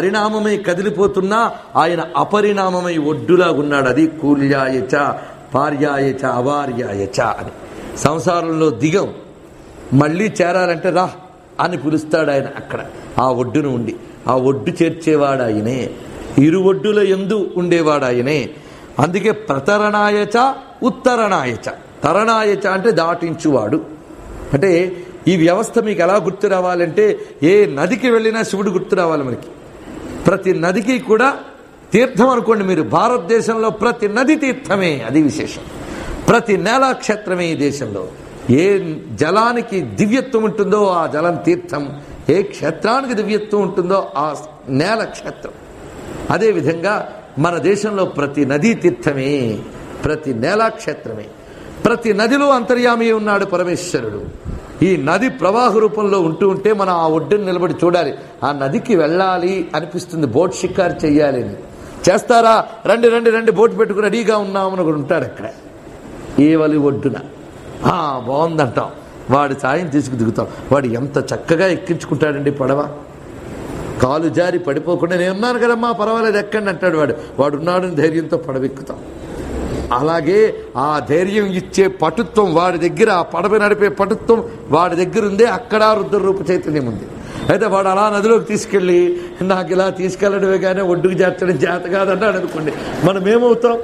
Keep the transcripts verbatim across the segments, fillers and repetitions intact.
పరిణామమై కదిలిపోతున్నా ఆయన అపరిణామమై ఒడ్డులాగున్నాడు. అది కూల్యాయచ పార్యాయచ అవార్యాయచ అని. సంసారంలో దిగం, మళ్ళీ చేరాలంటే రా అని పిలుస్తాడు ఆయన. అక్కడ ఆ ఒడ్డును ఉండి ఆ ఒడ్డు చేర్చేవాడు ఆయనే, ఇరు ఒడ్డుల యందు ఉండేవాడు ఆయనే. అందుకే ప్రతరణాయచ ఉత్తరణాయచ. తరణాయచ అంటే దాటించువాడు. అంటే ఈ వ్యవస్థ మీకు ఎలా గుర్తు రావాలంటే, ఏ నదికి వెళ్ళినా శివుడు గుర్తు రావాలి మనకి. ప్రతి నదికి కూడా తీర్థం అనుకోండి మీరు, భారతదేశంలో ప్రతి నది తీర్థమే, అది విశేషం. ప్రతి నేలాక్షేత్రమే ఈ దేశంలో. ఏ జలానికి దివ్యత్వం ఉంటుందో ఆ జలం తీర్థం, ఏ క్షేత్రానికి దివ్యత్వం ఉంటుందో ఆ నేల క్షేత్రం. అదేవిధంగా మన దేశంలో ప్రతి నదీ తీర్థమే, ప్రతి నేలాక్షేత్రమే. ప్రతి నదిలో అంతర్యామి ఉన్నాడు పరమేశ్వరుడు. ఈ నది ప్రవాహ రూపంలో ఉంటూ ఉంటే మనం ఆ ఒడ్డును నిలబడి చూడాలి. ఆ నదికి వెళ్ళాలి అనిపిస్తుంది, బోట్ షికారు చెయ్యాలి అని. చేస్తారా? రండి రండి రండి బోట్ పెట్టుకుని రెడీగా ఉన్నామని ఒకడు ఉంటాడు అక్కడ ఏవలి ఒడ్డున. బాగుందంటాం, వాడి సాయం తీసుకు దిగుతాం. వాడు ఎంత చక్కగా ఎక్కించుకుంటాడండి పడవ. కాలు జారి పడిపోకుండా నేను ఉన్నాను కదమ్మా పర్వాలేదు ఎక్కండి అంటాడు వాడు. వాడు ఉన్నాడని ధైర్యంతో పడవెక్కుతాం. అలాగే ఆ ధైర్యం ఇచ్చే పటుత్వం వాడి దగ్గర, ఆ పడవ నడిపే పటుత్వం వాడి దగ్గర ఉందే. అక్కడ రుద్ర రూప చైతన్యం ఉంది. అయితే వాడు అలా నదిలోకి తీసుకెళ్ళి నాకు ఇలా తీసుకెళ్ళడమే కానీ ఒడ్డుకు చేర్చడం చేత కాదన్నాడు అనుకోండి, మనం ఏమవుతాం?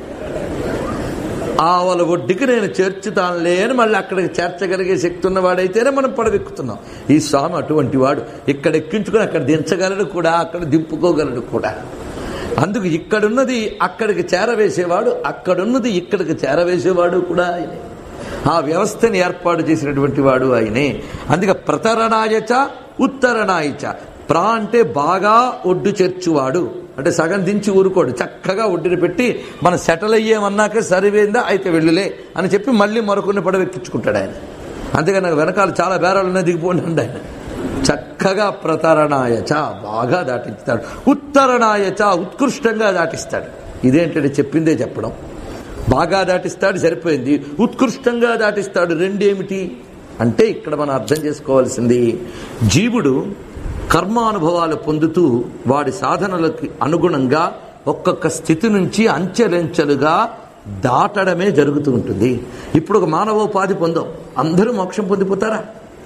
ఆవల ఒడ్డుకి నేను చేర్చుతానులే అని మళ్ళీ అక్కడికి చేర్చగలిగే శక్తి ఉన్నవాడైతేనే మనం పడవెక్కుతున్నాం. ఈ స్వామి అటువంటి వాడు. ఇక్కడ ఎక్కించుకొని అక్కడ దించగలడు కూడా, అక్కడ దింపుకోగలడు కూడా. అందుకు ఇక్కడున్నది అక్కడికి చేరవేసేవాడు, అక్కడున్నది ఇక్కడికి చేరవేసేవాడు కూడా ఆయనే. ఆ వ్యవస్థని ఏర్పాటు చేసినటువంటి వాడు ఆయనే. అందుకే ప్రతరణాయచ ఉత్తరణాయచ. ప్రా అంటే బాగా ఒడ్డు చేర్చువాడు, అంటే సగం దించి ఊరుకోడు, చక్కగా ఒడ్డుని పెట్టి మనం సెటిల్ అయ్యేమన్నాక సరివేందా అయితే వెళ్ళులే అని చెప్పి మళ్ళీ మరొకరిని పడవెక్కించుకుంటాడు ఆయన. అంతేగాని నాకు వెనకాల చాలా బేరాలున్నా దిగిపోండి ఆయన. చక్కగా ప్రతరణాయచ బాగా దాటిస్తాడు, ఉత్తరణాయచ ఉత్కృష్టంగా దాటిస్తాడు. ఇదేంటంటే చెప్పిందే చెప్పడం. బాగా దాటిస్తాడు సరిపోయింది, ఉత్కృష్టంగా దాటిస్తాడు రెండేమిటి అంటే ఇక్కడ మనం అర్థం చేసుకోవాల్సింది, జీవుడు కర్మానుభవాలు పొందుతూ వాడి సాధనలకు అనుగుణంగా ఒక్కొక్క స్థితి నుంచి అంచెలంచెలుగా దాటడమే జరుగుతూ ఉంటుంది. ఇప్పుడు ఒక మానవోపాధి పొందాం, అందరూ మోక్షం పొందిపోతారా?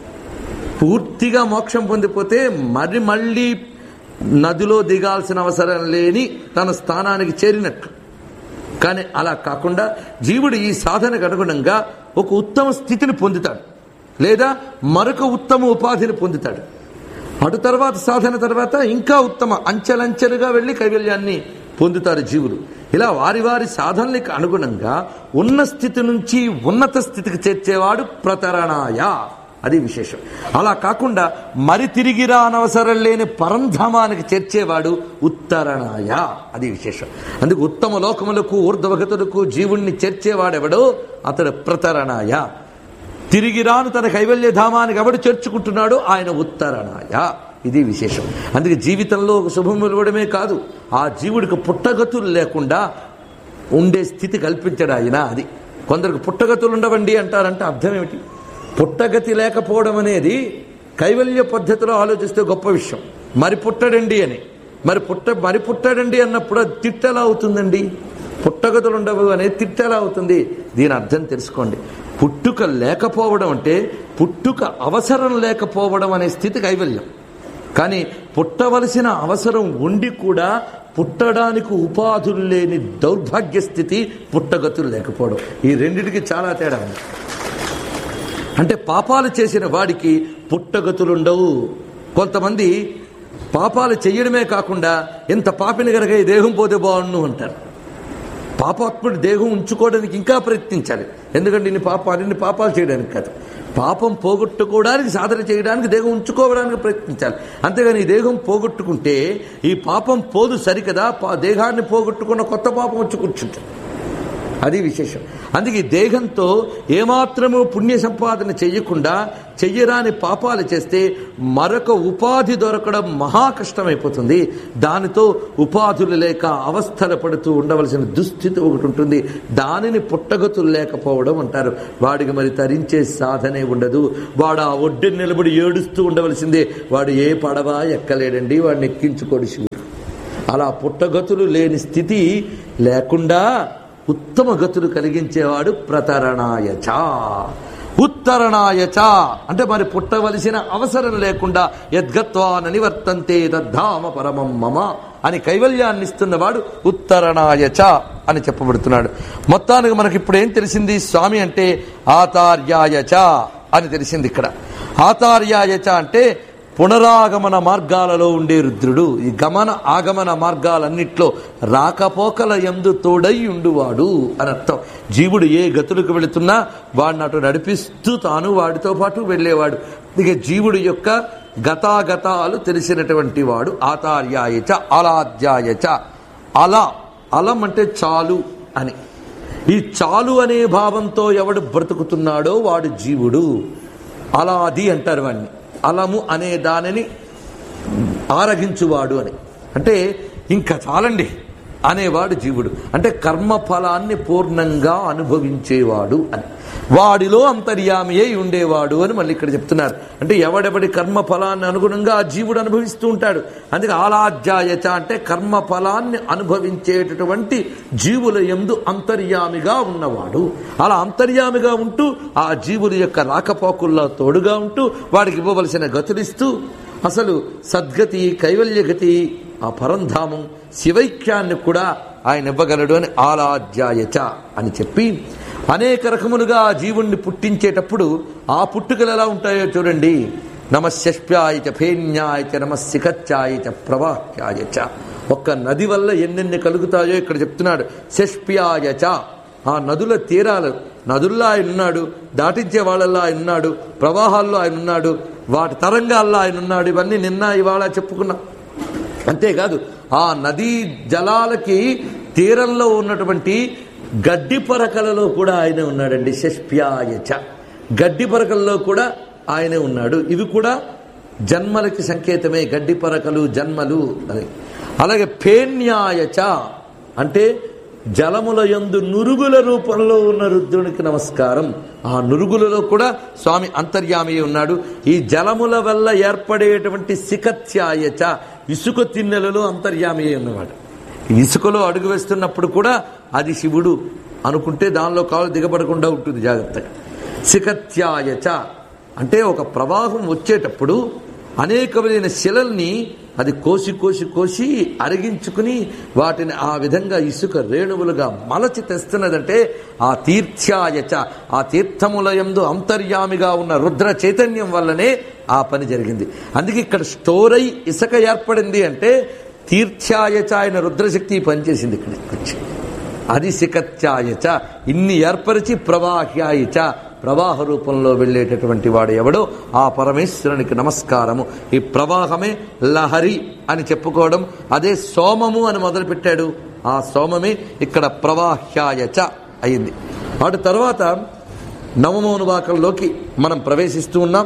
పూర్తిగా మోక్షం పొందిపోతే మరి మళ్ళీ నదిలో దిగాల్సిన అవసరం లేని తన స్థానానికి చేరినట్లు. కానీ అలా కాకుండా జీవుడు ఈ సాధనకు అనుగుణంగా ఒక ఉత్తమ స్థితిని పొందుతాడు, లేదా మరొక ఉత్తమ ఉపాధిని పొందుతాడు. అటు తర్వాత సాధన తర్వాత ఇంకా ఉత్తమ అంచెలంచెలుగా వెళ్ళి కైవల్యాన్ని పొందుతారు జీవులు. ఇలా వారి వారి సాధనలకు అనుగుణంగా ఉన్న స్థితి నుంచి ఉన్నత స్థితికి చేర్చేవాడు ప్రతరణాయ, అది విశేషం. అలా కాకుండా మరి తిరిగి రానవసరం లేని పరంధామానికి చేర్చేవాడు ఉత్తరణాయ, అది విశేషం. అందుకు ఉత్తమ లోకములకు ఊర్ధ్వగతులకు జీవుణ్ణి చేర్చేవాడెవడో అతడు ప్రతరణాయ. తిరిగి రాను తన కైవల్యధామానికి ఎవడు చేర్చుకుంటున్నాడో ఆయన ఉత్తరణాయ, ఇది విశేషం. అందుకే జీవితంలో ఒక శుభం వెలువడమే కాదు, ఆ జీవుడికి పుట్టగతులు లేకుండా ఉండే స్థితి కల్పించడు ఆయన. అది కొందరికి పుట్టగతులు ఉండవండి అంటారంటే అర్థం ఏమిటి? పుట్టగతి లేకపోవడం అనేది కైవల్య పద్ధతిలో ఆలోచిస్తే గొప్ప విషయం. మరి పుట్టడండి అని, మరి పుట్ట మరి పుట్టడండి అన్నప్పుడు అది తిట్టెలా అవుతుందండి? పుట్టగతులు ఉండవు అనేది తిట్టెలా అవుతుంది? దీని అర్థం తెలుసుకోండి. పుట్టుక లేకపోవడం అంటే పుట్టుక అవసరం లేకపోవడం అనే స్థితి కైవల్యం. కానీ పుట్టవలసిన అవసరం ఉండి కూడా పుట్టడానికి ఉపాధులు లేని దౌర్భాగ్య స్థితి పుట్టగతులు లేకపోవడం. ఈ రెండిటికి చాలా తేడా ఉంది. అంటే పాపాలు చేసిన వాడికి పుట్టగతులుండవు. కొంతమంది పాపాలు చెయ్యడమే కాకుండా ఎంత పాపిని కనుక ఈ దేహం పోతే బాగుండు అంటారు. పాపాత్ముడి దేహం ఉంచుకోవడానికి ఇంకా ప్రయత్నించాలి. ఎందుకంటే ఇన్ని పాపాలు ఇన్ని పాపాలు చేయడానికి కాదు, పాపం పోగొట్టుకోవడానికి సాధన చేయడానికి దేహం ఉంచుకోవడానికి ప్రయత్నించాలి. అంతేగాని ఈ దేహం పోగొట్టుకుంటే ఈ పాపం పోదు సరికదా, దేహాన్ని పోగొట్టుకున్న కొత్త పాపం వచ్చి కూర్చుంటుంది. అది విశేషం. అందుకే దేహంతో ఏమాత్రము పుణ్య సంపాదన చెయ్యకుండా చెయ్యరాని పాపాలు చేస్తే మరొక ఉపాధి దొరకడం మహా కష్టమైపోతుంది. దానితో ఉపాధులు లేక అవస్థలు పడుతూ ఉండవలసిన దుస్థితి ఒకటి ఉంటుంది. దానిని పుట్టగతులు లేకపోవడం అంటారు. వాడికి మరి తరించే సాధనే ఉండదు. వాడు ఆ ఒడ్డుని నిలబడి ఏడుస్తూ ఉండవలసిందే. వాడు ఏ పడవ ఎక్కలేడండి, వాడిని ఎక్కించుకోడు శివుడు. అలా పుట్టగతులు లేని స్థితి లేకుండా ఉత్తమ గతులు కలిగించేవాడు ప్రతరణాయచ. ఉత్తరణాయచ అంటే మరి పుట్టవలసిన అవసరం లేకుండా యద్గత్వాన నివర్తంతే తద్ధామ పరమం మమ అని కైవల్యాన్ని ఇస్తున్నవాడు ఉత్తరణాయచ అని చెప్పబడుతున్నాడు. మొత్తానికి మనకి ఇప్పుడు ఏం తెలిసింది? స్వామి అంటే ఆతార్యాయచ అని తెలిసింది. ఇక్కడ ఆతార్యాయచ అంటే పునరాగమన మార్గాలలో ఉండే రుద్రుడు. ఈ గమన ఆగమన మార్గాలన్నిట్లో రాకపోకల యందు తోడై ఉండువాడు అని అర్థం. జీవుడు ఏ గతులకు వెళుతున్నా వాడిని అటు నడిపిస్తూ తాను వాడితో పాటు వెళ్ళేవాడు. ఇక జీవుడి యొక్క గతాగతాలు తెలిసినటువంటి వాడు ఆతార్యాయచ అలాధ్యాయచ. అల అలం అంటే చాలు అని. ఈ చాలు అనే భావంతో ఎవడు బ్రతుకుతున్నాడో వాడు జీవుడు. అలాది అంటారు వాడిని. అలము అనే దానిని ఆరగించువాడు అని. అంటే ఇంకా చాలండి అనేవాడు జీవుడు. అంటే కర్మఫలాన్ని పూర్ణంగా అనుభవించేవాడు అని. వాడిలో అంతర్యామి అయి ఉండేవాడు అని మళ్ళీ ఇక్కడ చెప్తున్నారు. అంటే ఎవడెవడి కర్మఫలాన్ని అనుగుణంగా ఆ జీవుడు అనుభవిస్తూ ఉంటాడు. అందుకే ఆలాధ్యాయచ అంటే కర్మఫలాన్ని అనుభవించేటటువంటి జీవుల యందు అంతర్యామిగా ఉన్నవాడు. అలా అంతర్యామిగా ఉంటూ ఆ జీవుల యొక్క రాకపోకుల్లో తోడుగా ఉంటూ వాడికి ఇవ్వవలసిన గతులిస్తూ అసలు సద్గతి కైవల్యగతి ఆ పరంధామం శివైక్యాన్ని కూడా ఆయన ఇవ్వగలడు అని ఆలాధ్యాయచ అని చెప్పి అనేక రకములుగా ఆ జీవుణ్ణి పుట్టించేటప్పుడు ఆ పుట్టుకలు ఎలా ఉంటాయో చూడండి. నమశష్ప్యాయచ ఫేన్యాయచ నమశిఖత్యాయచ ప్రవాహ్యాయచ. ఒక్క నది వల్ల ఎన్నెన్ని కలుగుతాయో ఇక్కడ చెప్తున్నాడు. శష్ప్యాయచ ఆ నదుల తీరాలు, నదుల్లో ఆయన ఉన్నాడు, దాటించే వాళ్ళల్లో ఆయన ఉన్నాడు, ప్రవాహాల్లో ఆయన ఉన్నాడు, వాటి తరంగాల్లో ఆయన ఉన్నాడు. ఇవన్నీ నిన్న ఇవాళ చెప్పుకున్నాం. అంతేకాదు ఆ నదీ జలాలకి తీరంలో ఉన్నటువంటి గడ్డి పరకలలో కూడా ఆయనే ఉన్నాడండి. శష్ప్యాయచ గడ్డి పరకల్లో కూడా ఆయనే ఉన్నాడు. ఇవి కూడా జన్మలకి సంకేతమే, గడ్డి పరకలు జన్మలు అని. అలాగే ఫేన్యాయచ అంటే జలముల యందు నురుగుల రూపంలో ఉన్న రుద్రునికి నమస్కారం. ఆ నురుగులలో కూడా స్వామి అంతర్యామి ఉన్నాడు. ఈ జలముల వల్ల ఏర్పడేటువంటి శిఖత్యాయచ ఇసుక తిన్నెలలో అంతర్యామి ఉన్నవాడు. ఇసుకలో అడుగు వేస్తున్నప్పుడు కూడా అది శివుడు అనుకుంటే దానిలో కాలు దిగబడకుండా ఉంటుంది జాగ్రత్తగా. శిఖత్యాయచ అంటే ఒక ప్రవాహం వచ్చేటప్పుడు అనేకమైన శిలల్ని అది కోసి కోసి కోసి అరిగించుకుని వాటిని ఆ విధంగా ఇసుక రేణువులుగా మలచి తెస్తున్నదంటే ఆ తీర్థ్యాయచ ఆ తీర్థముల యందు అంతర్యామిగా ఉన్న రుద్ర చైతన్యం వల్లనే ఆ పని జరిగింది. అందుకే ఇక్కడ స్టోర్ అయి ఇసుక ఏర్పడింది అంటే తీర్థ్యాయచ ఆయన రుద్రశక్తి పనిచేసింది ఇక్కడికి వచ్చి. అది శిఖత్యాయచ. ఇన్ని ఏర్పరిచి ప్రవాహ్యాయచ ప్రవాహ రూపంలో వెళ్ళేటటువంటి వాడు ఎవడో ఆ పరమేశ్వరునికి నమస్కారము. ఈ ప్రవాహమే లహరి అని చెప్పుకోవడం, అదే సోమము అని మొదలుపెట్టాడు. ఆ సోమమే ఇక్కడ ప్రవాహ్యాయచ అయింది. వాటి తర్వాత నవమోనువాకంలోకి మనం ప్రవేశిస్తూ ఉన్నాం.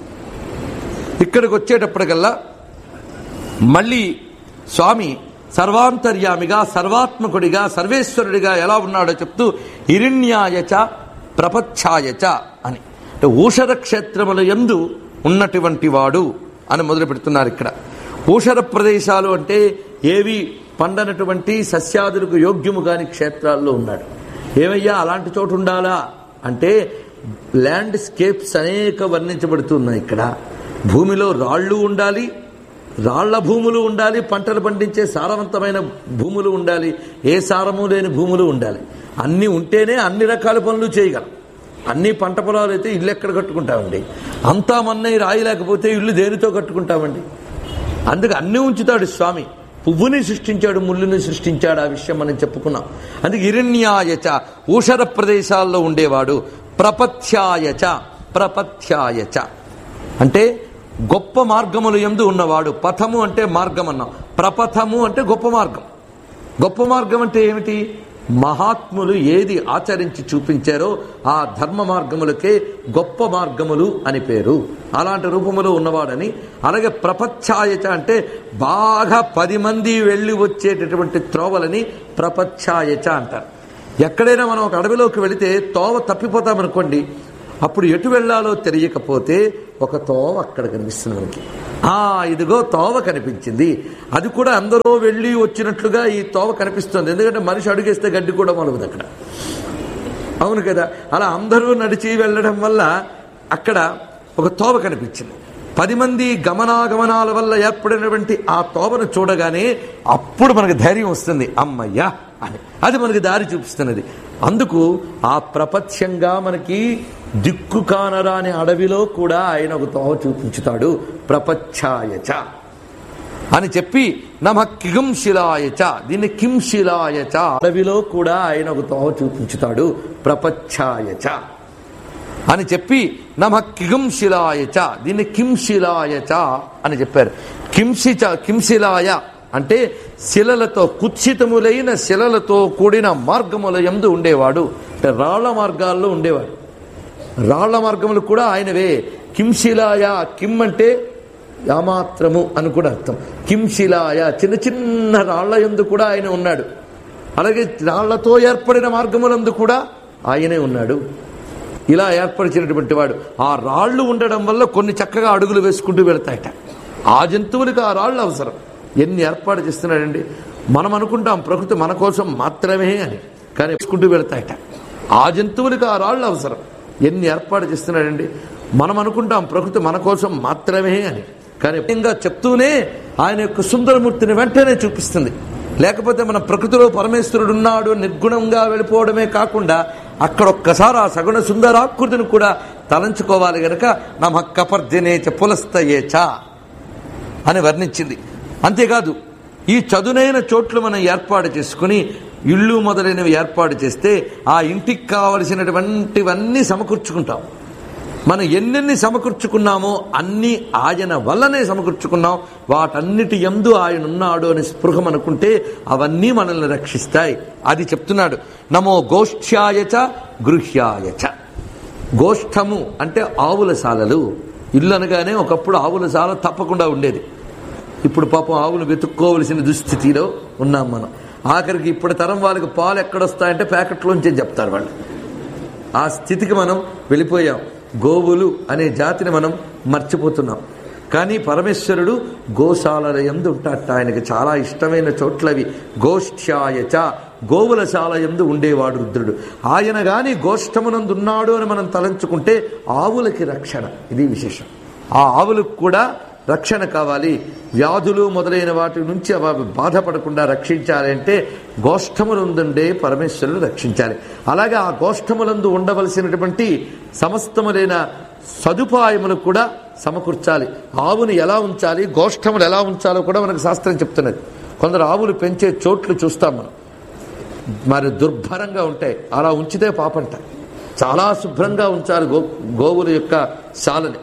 ఇక్కడికి వచ్చేటప్పటికల్లా మళ్ళీ స్వామి సర్వాంతర్యామిగా సర్వాత్మకుడిగా సర్వేశ్వరుడిగా ఎలా ఉన్నాడో చెప్తూ హిరణ్యాయచ ప్రపచ్ఛాయచ అని అంటే ఊషర క్షేత్రముల యందు ఉన్నటువంటి వాడు అని మొదలు పెడుతున్నారు. ఇక్కడ ఊషర ప్రదేశాలు అంటే ఏవి పండనటువంటి సస్యాదులకు యోగ్యము కాని క్షేత్రాల్లో ఉన్నాడు. ఏమయ్యా అలాంటి చోటు ఉండాలా అంటే ల్యాండ్స్కేప్స్ అనేక వర్ణించబడుతున్నాయి. ఇక్కడ భూమిలో రాళ్ళు ఉండాలి, రాళ్ల భూములు ఉండాలి, పంటలు పండించే సారవంతమైన భూములు ఉండాలి, ఏ సారము లేని భూములు ఉండాలి. అన్నీ ఉంటేనే అన్ని రకాల పనులు చేయగలం. అన్ని పంట పొలాలు అయితే ఇల్లు ఎక్కడ కట్టుకుంటామండి? అంతా మన్నై రాయి లేకపోతే ఇల్లు దేనితో కట్టుకుంటామండి? అందుకే అన్నీ ఉంచుతాడు స్వామి. పువ్వుని సృష్టించాడు, ముళ్ళుని సృష్టించాడు. ఆ విషయం మనం చెప్పుకున్నాం. అందుకే హిరణ్యాయచ ఊషర ప్రదేశాల్లో ఉండేవాడు. ప్రపథ్యాయచ ప్రపథ్యాయచ అంటే గొప్ప మార్గములు యందు ఉన్నవాడు. పథము అంటే మార్గం అన్నాం, ప్రపథము అంటే గొప్ప మార్గం. గొప్ప మార్గం అంటే ఏమిటి? మహాత్ములు ఏది ఆచరించి చూపించారో ఆ ధర్మ మార్గములకే గొప్ప మార్గములు అని పేరు. అలాంటి రూపములో ఉన్నవాడని. అలాగే ప్రపచ్ఛాయచ అంటే బాగా పది మంది వెళ్ళి వచ్చేటటువంటి త్రోవలని ప్రపచ్ఛాయచ అంటారు. ఎక్కడైనా మనం ఒక అడవిలోకి వెళితే తోవ తప్పిపోతామనుకోండి, అప్పుడు ఎటు వెళ్లాలో తెలియకపోతే ఒక తోవ అక్కడ కనిపిస్తుంది మనకి. ఆ ఇదిగో తోవ కనిపించింది. అది కూడా అందరూ వెళ్ళి వచ్చినట్లుగా ఈ తోవ కనిపిస్తుంది. ఎందుకంటే మనిషి అడుగేస్తే గడ్డి కూడా మొలవదు అక్కడ, అవును కదా. అలా అందరూ నడిచి వెళ్ళడం వల్ల అక్కడ ఒక తోవ కనిపించింది. పది మంది గమనాగమనాల వల్ల ఏర్పడినటువంటి ఆ తోవను చూడగానే అప్పుడు మనకు ధైర్యం వస్తుంది, అమ్మయ్యా అని. అది మనకి దారి చూపిస్తున్నది. అందుకు ఆ ప్రపంచంగా మనకి దిక్కు కానరాని అడవిలో కూడా ఆయన ఒక తోవ చూపించుతాడు. ప్రపంచాయచ అని చెప్పి నమ కింశిలాయచ, దీన్ని కింశిలాయచ, అడవిలో కూడా ఆయన ఒక తోవ చూపించుతాడు. ప్రపంచాయచ అని చెప్పి నమ కింశిలాయచ, దీన్ని కింశిలాయచ అని చెప్పారు. కింశిచ కింశిలాయ అంటే శిలలతో, కుత్సితములైన శిలలతో కూడిన మార్గముల యందు ఉండేవాడు. అంటే రాళ్ల మార్గాల్లో ఉండేవాడు. రాళ్ల మార్గములు కూడా ఆయనవే. కింశిలాయ, కిం అంటే యామాత్రము అని కూడా అర్థం. కింశిలాయ చిన్న చిన్న రాళ్ల యందు కూడా ఆయన ఉన్నాడు. అలాగే రాళ్లతో ఏర్పడిన మార్గములందు కూడా ఆయనే ఉన్నాడు. ఇలా ఏర్పరిచినటువంటి వాడు. ఆ రాళ్లు ఉండడం వల్ల కొన్ని చక్కగా అడుగులు వేసుకుంటూ వెళతాయట. ఆ జంతువులకు ఆ రాళ్లు అవసరం. ఎన్ని ఏర్పాటు చేస్తున్నాడండి. మనం అనుకుంటాం ప్రకృతి మన కోసం మాత్రమే అని, కానీ వేసుకుంటూ వెళతాయట. ఆ జంతువులకు ఆ రాళ్లు అవసరం. ఎన్ని ఏర్పాటు చేస్తున్నాడండి. మనం అనుకుంటాం ప్రకృతి మన కోసం మాత్రమే అని, కానీ ఇంకా చెప్తూనే ఆయన యొక్క సుందరమూర్తిని వెంటనే చూపిస్తుంది. లేకపోతే మన ప్రకృతిలో పరమేశ్వరుడు ఉన్నాడు నిర్గుణంగా వెళ్ళిపోవడమే కాకుండా అక్కడ ఒక్కసారి ఆ సగుణ సుందరాకృతిని కూడా తలంచుకోవాలి గనక నమ కపర్దినేచ పులస్తయేచ అని వర్ణించింది. అంతేకాదు ఈ చదునైన చోట్లు మనం ఏర్పాటు చేసుకుని ఇళ్ళు మొదలైనవి ఏర్పాటు చేస్తే ఆ ఇంటికి కావలసినటువంటివన్నీ సమకూర్చుకుంటాం. మనం ఎన్నెన్ని సమకూర్చుకున్నామో అన్ని ఆయన వల్లనే సమకూర్చుకున్నాం. వాటన్నిటి యందు ఆయన ఉన్నాడు అని స్పృహ అనుకుంటే అవన్నీ మనల్ని రక్షిస్తాయి. అది చెప్తున్నాడు. నమో గోష్ఠ్యాయచ గృహ్యాయచ. గోష్ఠము అంటే ఆవుల శాలలు. ఇల్లు అనగానే ఒకప్పుడు ఆవుల శాల తప్పకుండా ఉండేది. ఇప్పుడు పాపం ఆవులు వెతుక్కోవలసిన దుస్థితిలో ఉన్నాం మనం. ఆఖరికి ఇప్పుడు తరం వాళ్ళకి పాలు ఎక్కడొస్తాయంటే ప్యాకెట్లోంచే చెప్తారు వాళ్ళు. ఆ స్థితికి మనం వెళ్ళిపోయాం. గోవులు అనే జాతిని మనం మర్చిపోతున్నాం. కానీ పరమేశ్వరుడు గోశాలల యందు ఉంటాట. ఆయనకి చాలా ఇష్టమైన చోట్లవి. గోష్ఠ్యాయచ, గోవుల శాల యందు ఉండేవాడు రుద్రుడు. ఆయన గాని గోష్ఠమునందు ఉన్నాడు అని మనం తలంచుకుంటే ఆవులకి రక్షణ. ఇది విశేషం. ఆ ఆవులకు కూడా రక్షణ కావాలి. వ్యాధులు మొదలైన వాటి నుంచి అవి బాధపడకుండా రక్షించాలి అంటే గోష్ఠములందుండే పరమేశ్వరుడు రక్షించాలి. అలాగే ఆ గోష్ఠములందు ఉండవలసినటువంటి సమస్తములైన సదుపాయములు కూడా సమకూర్చాలి. ఆవుని ఎలా ఉంచాలి, గోష్ఠములు ఎలా ఉంచాలో కూడా మనకు శాస్త్రం చెప్తున్నది. కొందరు ఆవులు పెంచే చోట్లు చూస్తాం మనం, మరి దుర్భరంగా ఉంటాయి. అలా ఉంచితే పాపంట. చాలా శుభ్రంగా ఉంచాలి గో గోవుల యొక్క శాలని.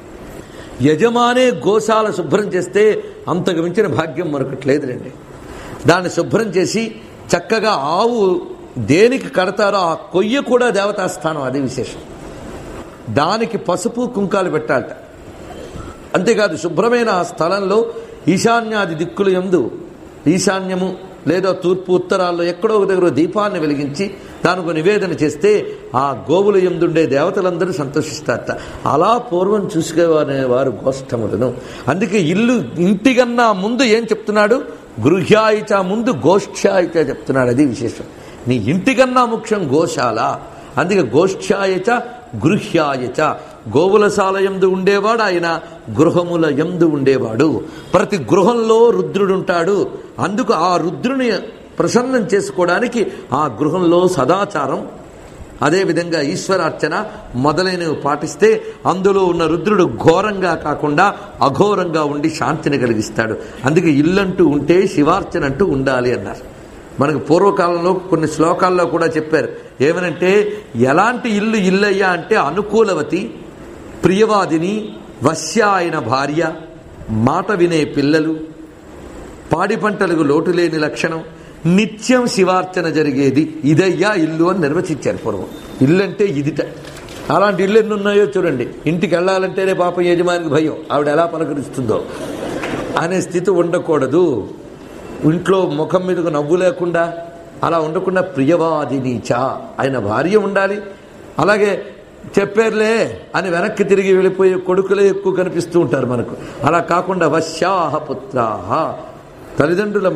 యజమానే గోశాల శుభ్రం చేస్తే అంతకు మించిన భాగ్యం మరొకటి లేదులేండి. దాన్ని శుభ్రం చేసి చక్కగా ఆవు దేనికి కడతారో ఆ కొయ్య కూడా దేవతాస్థానం. అది విశేషం. దానికి పసుపు కుంకాలు పెట్టాలట. అంతేకాదు శుభ్రమైన ఆ స్థలంలో ఈశాన్యాది దిక్కులు యందు, ఈశాన్యము లేదా తూర్పు ఉత్తరాల్లో ఎక్కడో ఒక దగ్గర దీపాన్ని వెలిగించి దానికి నివేదన చేస్తే ఆ గోవుల యందుండే దేవతలందరూ సంతోషిస్తారట. అలా పూర్వం చూసుకునేవారు గోష్ఠములను. అందుకే ఇల్లు ఇంటికన్నా ముందు ఏం చెప్తున్నాడు? గృహ్యాయిచ ముందు గోష్ఠ్యాయిచ చెప్తున్నాడు. అది విశేషం. నీ ఇంటికన్నా ముఖ్యం గోశాల. అందుకే గోష్ఠ్యాయచ గృహ్యాయచ. గోవుల శాల యందు ఉండేవాడు ఆయన, గృహముల యందు ఉండేవాడు. ప్రతి గృహంలో రుద్రుడుంటాడు. అందుకు ఆ రుద్రుని ప్రసన్నం చేసుకోవడానికి ఆ గృహంలో సదాచారం, అదేవిధంగా ఈశ్వరార్చన మొదలైనవి పాటిస్తే అందులో ఉన్న రుద్రుడు ఘోరంగా కాకుండా అఘోరంగా ఉండి శాంతిని కలిగిస్తాడు. అందుకే ఇల్లంటూ ఉంటే శివార్చన అంటూ ఉండాలి అన్నారు. మనకు పూర్వకాలంలో కొన్ని శ్లోకాల్లో కూడా చెప్పారు. ఏమనంటే ఎలాంటి ఇల్లు ఇల్లయ్యా అంటే అనుకూలవతి, ప్రియవాదిని, వశ్య అయిన భార్య, మాట వినే పిల్లలు, పాడి పంటలకు లోటు లేని లక్షణం, నిత్యం శివార్చన జరిగేది, ఇదయ్యా ఇల్లు అని నిర్వచించారు పూర్వం. ఇల్లు అంటే ఇదిట. అలాంటి ఇల్లు ఎన్ని ఉన్నాయో చూడండి. ఇంటికి వెళ్ళాలంటేనే పాపం యజమానికి భయం, ఆవిడ ఎలా పలకరిస్తుందో అనే స్థితి ఉండకూడదు. ఇంట్లో ముఖం మీదకు నవ్వు లేకుండా అలా ఉండకుండా ప్రియవాదినీచ, ఆయన భార్య ఉండాలి. అలాగే చెప్పారులే అని వెనక్కి తిరిగి వెళ్ళిపోయే కొడుకులే ఎక్కువ కనిపిస్తూ ఉంటారు మనకు. అలా కాకుండా వశ్యాహ పుత్రాహ, తల్లిదండ్రుల